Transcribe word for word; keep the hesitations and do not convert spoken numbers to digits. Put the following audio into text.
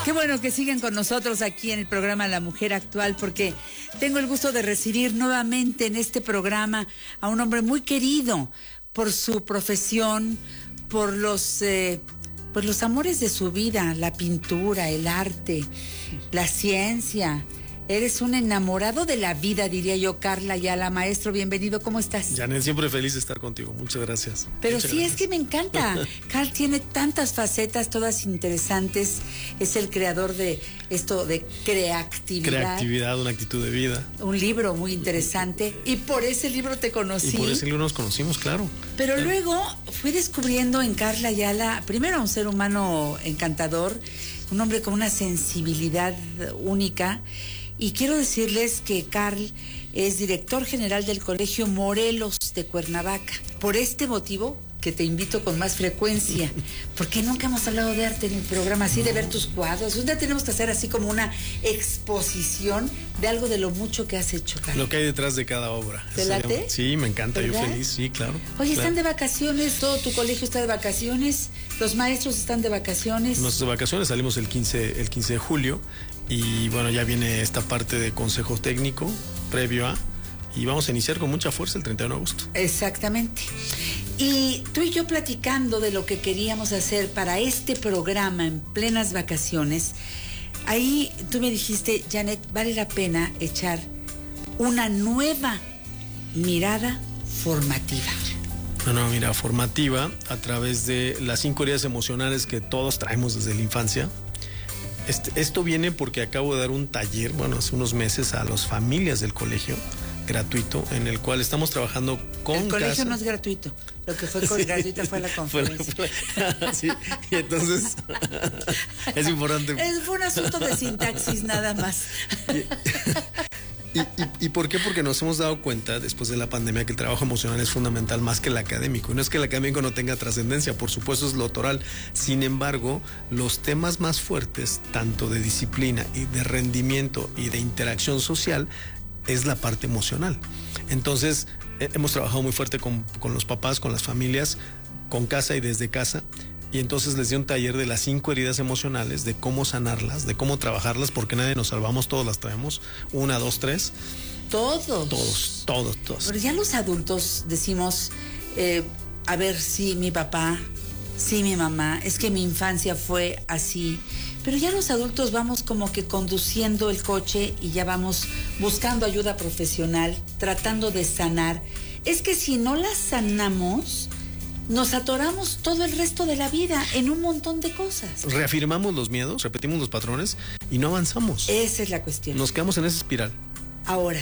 Qué bueno que siguen con nosotros aquí en el programa La Mujer Actual, porque tengo el gusto de recibir nuevamente en este programa a un hombre muy querido por su profesión, por los, eh, por los amores de su vida, la pintura, el arte, la ciencia. Eres un enamorado de la vida, diría yo, Carl Ayala. Maestro, bienvenido, ¿cómo estás? Janet, siempre feliz de estar contigo, muchas gracias. Pero muchas sí, gracias. Es que me encanta. Carl tiene tantas facetas, todas interesantes. Es el creador de esto de creatividad. Creatividad, una actitud de vida. Un libro muy interesante. Y por ese libro te conocí. Y por ese libro nos conocimos, claro. Pero claro. luego fui descubriendo en Carl Ayala, primero un ser humano encantador, un hombre con una sensibilidad única. Y quiero decirles que Carl es director general del Colegio Morelos de Cuernavaca. Por este motivo, que te invito con más frecuencia, porque nunca hemos hablado de arte en el programa, así de ver tus cuadros. Un día tenemos que hacer así como una exposición de algo de lo mucho que has hecho, Carl. Lo que hay detrás de cada obra. ¿Te late? Sí, me encanta, ¿verdad? Yo feliz, sí, claro. Oye, claro. ¿Están de vacaciones? ¿Todo tu colegio está de vacaciones? ¿Los maestros están de vacaciones? Nuestras vacaciones salimos el quince, el quince de julio y bueno, ya viene esta parte de consejo técnico previo a, y vamos a iniciar con mucha fuerza el treinta y uno de agosto. Exactamente. Y tú y yo platicando de lo que queríamos hacer para este programa en plenas vacaciones, ahí tú me dijiste, Janet, vale la pena echar una nueva mirada formativa. Una nueva mirada formativa a través de las cinco heridas emocionales que todos traemos desde la infancia. Este, esto viene porque acabo de dar un taller, bueno, hace unos meses a las familias del colegio, gratuito, en el cual estamos trabajando con El colegio casa. No es gratuito, lo que fue con sí. gratuita fue la conferencia. Fue la, fue, sí, y entonces es importante. Es, fue un asunto de sintaxis nada más. Y, y, y, ¿Y por qué? Porque nos hemos dado cuenta después de la pandemia que el trabajo emocional es fundamental más que el académico. Y no es que el académico no tenga trascendencia, por supuesto es lo oral. Sin embargo, los temas más fuertes, tanto de disciplina y de rendimiento y de interacción social, es la parte emocional. Entonces, eh, hemos trabajado muy fuerte con, con los papás, con las familias, con casa y desde casa. Y entonces les di un taller de las cinco heridas emocionales, de cómo sanarlas, de cómo trabajarlas, porque nadie nos salvamos, todos las traemos. Una, dos, tres. Todos. Todos, todos, todos. Pero ya los adultos decimos, eh, a ver, sí, mi papá, sí, mi mamá, es que mi infancia fue así. Pero ya los adultos vamos como que conduciendo el coche y ya vamos buscando ayuda profesional, tratando de sanar. Es que si no las sanamos, nos atoramos todo el resto de la vida en un montón de cosas. Reafirmamos los miedos, repetimos los patrones y no avanzamos. Esa es la cuestión. Nos quedamos en esa espiral. Ahora,